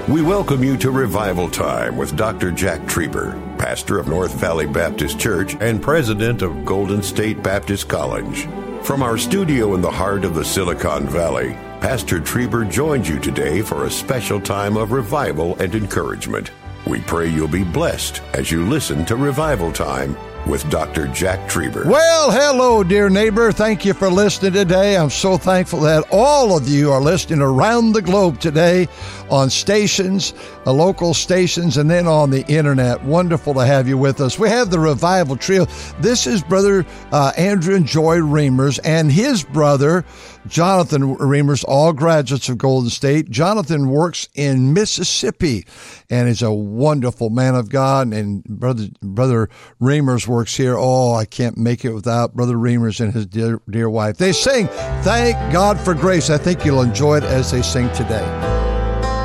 We welcome you to Revival Time with Dr. Jack Trieber, pastor of North Valley Baptist Church and president of Golden State Baptist College. From our studio in the heart of the Silicon Valley, Pastor Trieber joins you today for a special time of revival and encouragement. We pray you'll be blessed as you listen to Revival Time with Dr. Jack Trieber. Well, hello, dear neighbor. Thank you for listening today. I'm so thankful that all of you are listening around the globe today on stations, local stations, and then on the internet. Wonderful to have you with us. We have the Revival Trio. This is Brother Andrew and Joy Reimers and his brother, Jonathan Reimers, all graduates of Golden State. Jonathan works in Mississippi and is a wonderful man of God. And Brother Reimers works here. Oh, I can't make it without Brother Reimers and his dear wife. They sing, "Thank God for Grace." I think you'll enjoy it as they sing today.